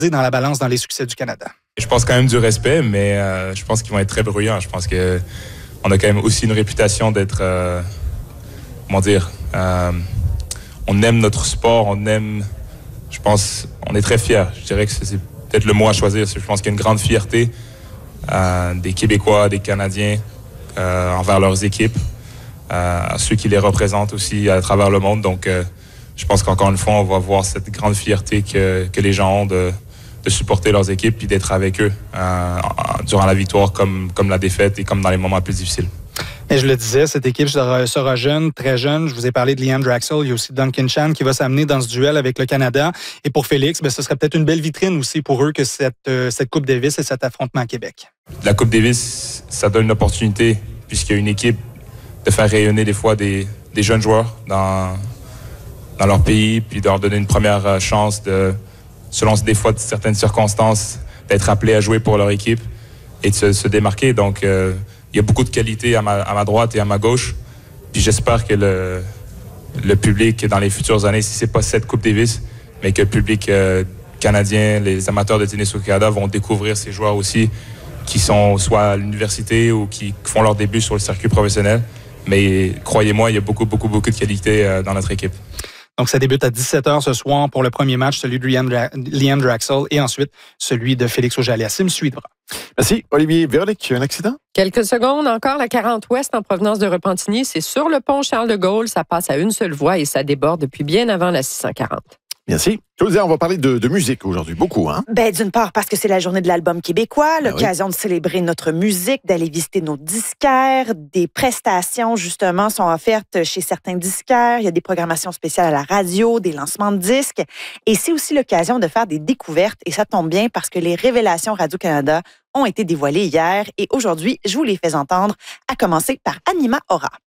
dans la balance dans les succès du Canada? Je pense quand même du respect, mais je pense qu'ils vont être très bruyants. Je pense qu'on a quand même aussi une réputation d'être, on aime notre sport, je pense, on est très fiers. Je dirais que c'est peut-être le mot à choisir. Je pense qu'il y a une grande fierté des Québécois, des Canadiens envers leurs équipes, ceux qui les représentent aussi à travers le monde. Donc, je pense qu'encore une fois, on va voir cette grande fierté que les gens ont de supporter leurs équipes puis d'être avec eux durant la victoire comme la défaite et comme dans les moments les plus difficiles. Et je le disais, cette équipe sera jeune, très jeune. Je vous ai parlé de Liam Draxel. Il y a aussi Duncan Chan qui va s'amener dans ce duel avec le Canada. Et pour Félix, ce serait peut-être une belle vitrine aussi pour eux que cette Coupe Davis et cet affrontement à Québec. La Coupe Davis, ça donne une opportunité, puisqu'il y a une équipe, de faire rayonner des fois des jeunes joueurs dans leur pays, puis de leur donner une première chance selon des fois certaines circonstances, d'être appelés à jouer pour leur équipe et de se démarquer. Donc, il y a beaucoup de qualité à ma droite et à ma gauche. Puis j'espère que le public, dans les futures années, si c'est pas cette Coupe Davis, mais que le public canadien, les amateurs de tennis au Canada vont découvrir ces joueurs aussi qui sont soit à l'université ou qui font leur début sur le circuit professionnel. Mais croyez-moi, il y a beaucoup, beaucoup, beaucoup de qualité dans notre équipe. Donc, ça débute à 17h ce soir pour le premier match, celui de Liam Draxel, et ensuite celui de Félix Auger-Aliassime suivra. Merci. Olivier Véronique, un accident? Quelques secondes encore, la 40 Ouest en provenance de Repentigny, c'est sur le pont Charles-de-Gaulle, ça passe à une seule voie et ça déborde depuis bien avant la 640. Merci. Claudia, on va parler de musique aujourd'hui, beaucoup, hein? D'une part, parce que c'est la journée de l'album québécois, l'occasion de célébrer notre musique, d'aller visiter nos disquaires. Des prestations, justement, sont offertes chez certains disquaires. Il y a des programmations spéciales à la radio, des lancements de disques. Et c'est aussi l'occasion de faire des découvertes. Et ça tombe bien parce que les révélations Radio-Canada ont été dévoilées hier. Et aujourd'hui, je vous les fais entendre, à commencer par Anima Aura.